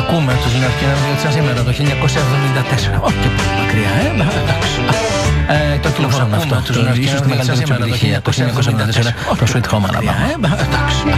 Ακούμε τους Νεαρκίνες Διότι σήμερα το 1974. Όχι και πολύ μακριά, εντάξει. Το κυκλοφορούν αυτό. Ίσως τη μεγαλύτερη επιτυχία το 1974. Το Sweet Home Alabama. Εντάξει.